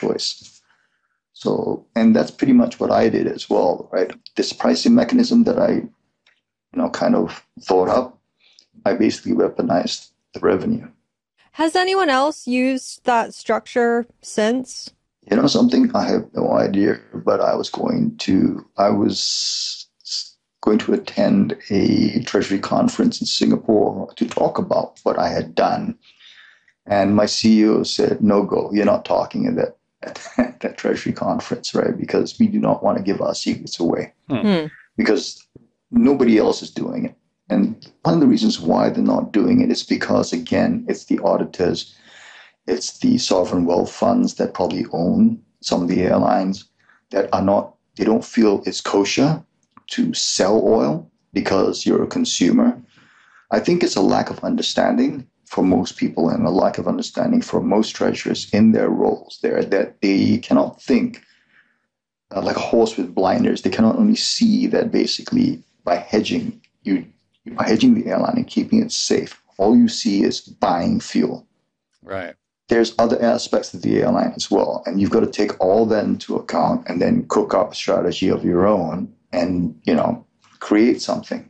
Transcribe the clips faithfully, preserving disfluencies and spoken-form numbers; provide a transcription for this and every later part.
choice. So, and that's pretty much what I did as well, right? This pricing mechanism that I, you know, kind of thought up, I basically weaponized the revenue. Has anyone else used that structure since? You know something? I have no idea, but I was going to, I was going to attend a Treasury conference in Singapore to talk about what I had done. And my C E O said, no go, you're not talking at that, at that Treasury conference, right? Because we do not want to give our secrets away. Hmm. Because nobody else is doing it. And one of the reasons why they're not doing it is because, again, it's the auditors, it's the sovereign wealth funds that probably own some of the airlines that are not, they don't feel it's kosher to sell oil because you're a consumer. I think it's a lack of understanding for most people and a lack of understanding for most treasurers in their roles there, that they cannot think uh, like a horse with blinders. They cannot only see that basically by hedging, you by hedging the airline and keeping it safe, all you see is buying fuel. Right. There's other aspects of the airline as well, and you've got to take all that into account and then cook up a strategy of your own and, you know, create something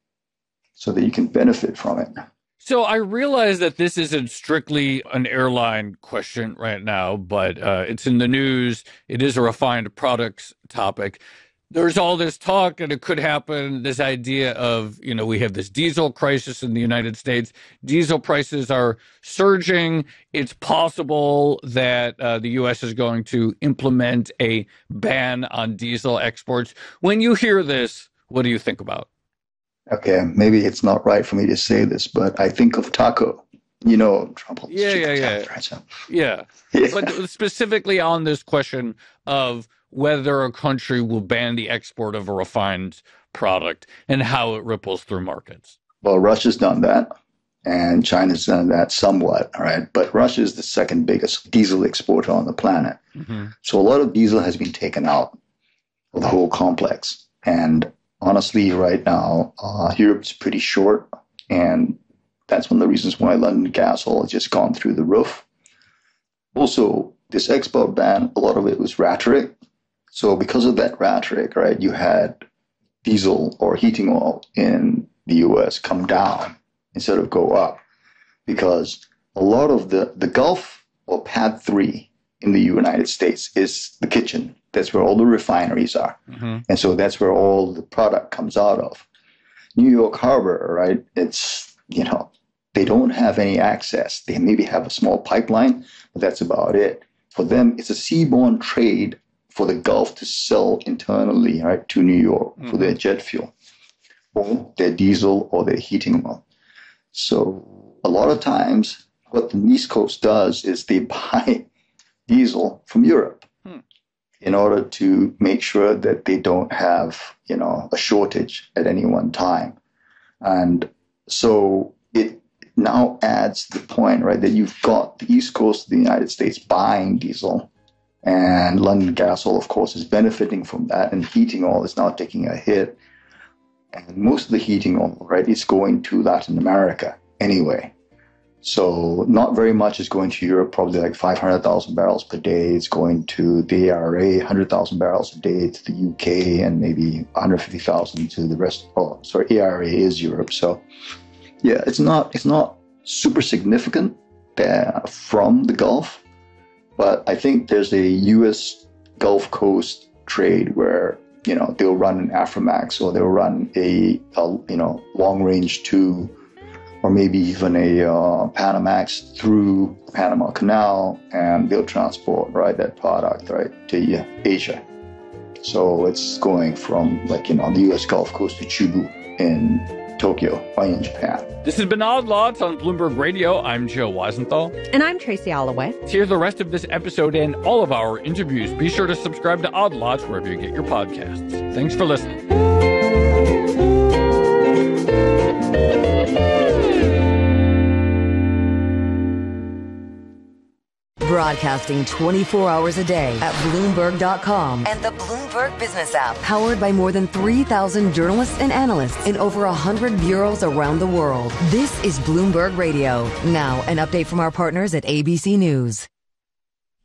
so that you can benefit from it. So I realize that this isn't strictly an airline question right now, but uh, it's in the news. It is a refined products topic. There's all this talk, and it could happen, this idea of, you know, we have this diesel crisis in the United States. Diesel prices are surging. It's possible that uh, the U S is going to implement a ban on diesel exports. When you hear this, what do you think about? Okay, maybe it's not right for me to say this, but I think of taco. You know, Trump. Yeah, yeah, yeah. Right, so. yeah. yeah. But specifically on this question of whether a country will ban the export of a refined product and how it ripples through markets. Well, Russia's done that, and China's done that somewhat, all right? But Russia is the second biggest diesel exporter on the planet. Mm-hmm. So a lot of diesel has been taken out of the whole complex. And honestly, right now, uh, Europe's pretty short, and that's one of the reasons why London gas oil has just gone through the roof. Also, this export ban, a lot of it was rhetoric. So because of that rhetoric, right, you had diesel or heating oil in the U S come down instead of go up, because a lot of the, the Gulf or Pad three in the United States is the kitchen. That's where all the refineries are. Mm-hmm. And so that's where all the product comes out of. New York Harbor, right, it's, you know, they don't have any access. They maybe have a small pipeline, but that's about it. For them, it's a seaborne trade for the Gulf to sell internally, right, to New York mm-hmm. for their jet fuel, or their diesel or their heating oil. So a lot of times what the East Coast does is they buy diesel from Europe hmm. in order to make sure that they don't have, you know, a shortage at any one time. And so it now adds the point, right, that you've got the East Coast of the United States buying diesel, and London gas oil, of course, is benefiting from that, and heating oil is now taking a hit. And most of the heating oil, right, is going to Latin America anyway. So not very much is going to Europe, probably like five hundred thousand barrels per day. It's going to the A R A, one hundred thousand barrels a day to the U K, and maybe one hundred fifty thousand to the rest. Oh, sorry, A R A is Europe. So yeah, it's not, it's not super significant uh, from the Gulf. But I think there's a U S Gulf Coast trade where, you know, they'll run an Aframax, or they'll run a, a you know, long range two, or maybe even a uh, Panamax through the Panama Canal, and they'll transport, right, that product, right, to Asia. So it's going from, like, you know, the U S Gulf Coast to Chubu in Tokyo or in Japan. This has been Odd Lots on Bloomberg Radio. I'm Joe Weisenthal. And I'm Tracy Alloway. To hear the rest of this episode and all of our interviews, be sure to subscribe to Odd Lots wherever you get your podcasts. Thanks for listening. Broadcasting twenty-four hours a day at Bloomberg dot com and the Bloomberg Business app. Powered by more than three thousand journalists and analysts in over one hundred bureaus around the world. This is Bloomberg Radio. Now, an update from our partners at A B C News.